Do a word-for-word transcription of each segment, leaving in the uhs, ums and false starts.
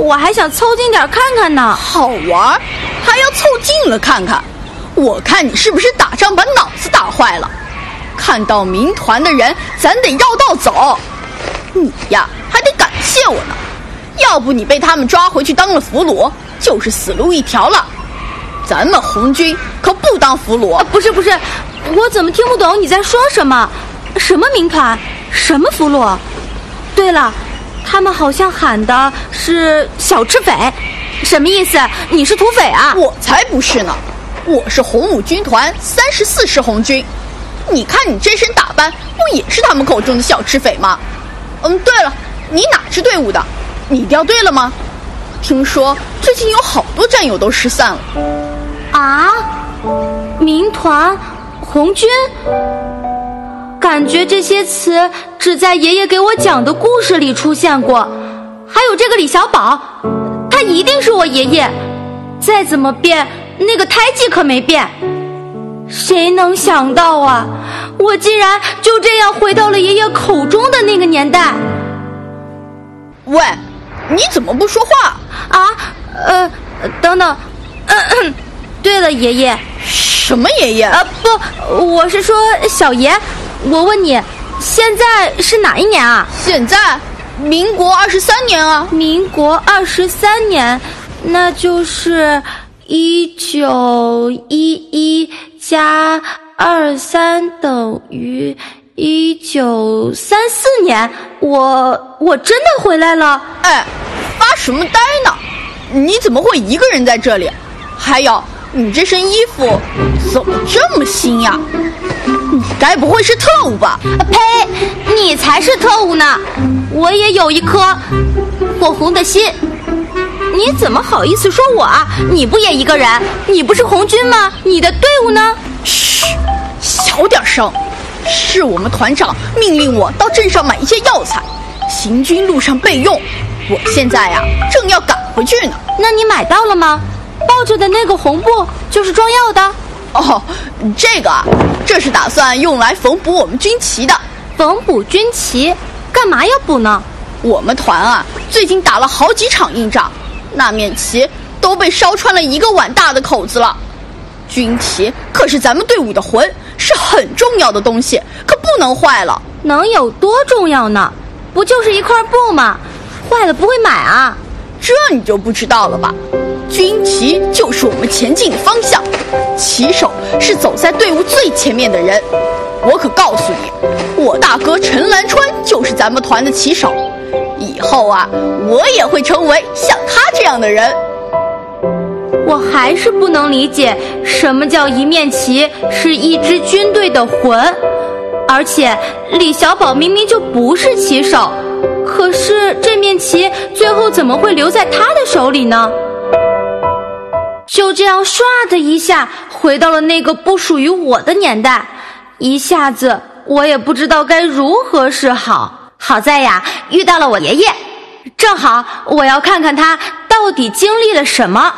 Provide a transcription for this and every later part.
我还想凑近点看看呢。 好玩，还要凑近了看看？我看你是不是打仗把脑子打坏了？看到民团的人，咱得绕道走。你呀，还得感谢我呢，要不你被他们抓回去当了俘虏，就是死路一条了。咱们红军可不当俘虏。 啊、不是不是，我怎么听不懂你在说什么？什么民团？什么俘虏？对了，他们好像喊的是小赤匪，什么意思？你是土匪啊？ 我才不是呢，我是红五军团三十四师红军。你看你这身打扮，不也是他们口中的小赤匪吗？嗯，对了，你哪支队伍的？你调队了吗？听说最近有好多战友都失散了。 啊？民团？红军？感觉这些词只在爷爷给我讲的故事里出现过。还有这个李小宝，他一定是我爷爷，再怎么变，那个胎记可没变。谁能想到啊，我竟然就这样回到了爷爷口中的那个年代。 喂，你怎么不说话啊？呃，等等，呃，对了，爷爷。 什么爷爷？ 呃，不，我是说小爷。我问你，现在是哪一年啊？ 现在，民国二十三年啊。 民国二十三年，那就是一九一一加二三等于一九三四年。我我真的回来了。 哎，发什么呆呢？你怎么会一个人在这里？还有，你这身衣服怎么这么新呀？你该不会是特务吧？ 呸！你才是特务呢！我也有一颗火红的心。你怎么好意思说我啊？你不也一个人？你不是红军吗？你的队伍呢？ 嘘，小点声。是我们团长命令我到镇上买一些药材，行军路上备用。我现在呀，正要赶回去呢。 那你买到了吗？抱着的那个红布就是装药的。 哦，这个啊，这是打算用来缝补我们军旗的。 缝补军旗？干嘛要补呢？ 我们团啊，最近打了好几场硬仗，那面旗都被烧穿了一个碗大的口子了。军旗可是咱们队伍的魂，是很重要的东西，可不能坏了。 能有多重要呢？不就是一块布吗？坏了不会买啊？ 这你就不知道了吧？军旗就是我们前进的方向，旗手是走在队伍最前面的人。我可告诉你，我大哥陈兰川就是咱们团的旗手，以后啊，我也会成为像他这样的人。 我还是不能理解什么叫一面旗是一支军队的魂，而且李小宝明明就不是旗手，可是这面旗最后怎么会留在他的手里呢？就这样唰的一下回到了那个不属于我的年代，一下子我也不知道该如何是好。好在呀，遇到了我爷爷，正好我要看看他到底经历了什么。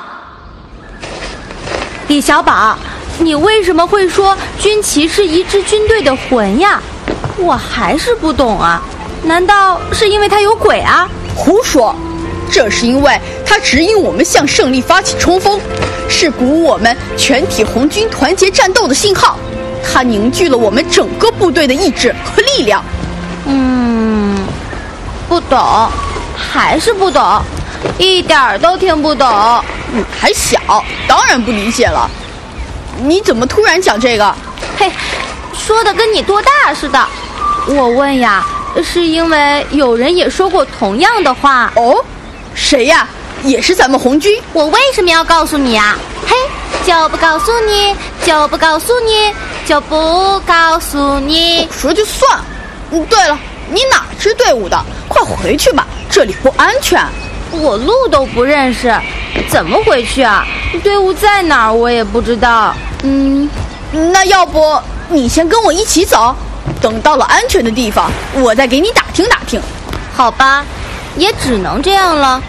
李小宝，你为什么会说军旗是一支军队的魂呀？我还是不懂啊，难道是因为他有鬼啊？ 胡说，这是因为它指引我们向胜利发起冲锋，是鼓舞我们全体红军团结战斗的信号，它凝聚了我们整个部队的意志和力量。 嗯，不懂，还是不懂，一点儿都听不懂。 你还小，当然不理解了。你怎么突然讲这个？ 嘿，说的跟你多大似的。我问呀，是因为有人也说过同样的话。 哦，谁呀？也是咱们红军。 我为什么要告诉你啊？嘿，就不告诉你，就不告诉你，就不告诉你。 不说就算了。嗯，对了，你哪支队伍的？快回去吧，这里不安全。 我路都不认识，怎么回去啊？队伍在哪儿我也不知道。 嗯，那要不你先跟我一起走，等到了安全的地方，我再给你打听打听。 好吧，也只能这样了。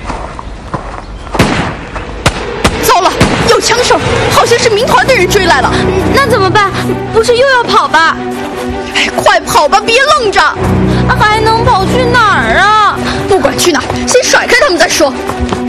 糟了，有枪手，好像是民团的人追来了。 那怎么办？不是又要跑吧？ 哎，快跑吧，别愣着。 还能跑去哪儿啊？ 不管去哪儿，先甩开他们再说。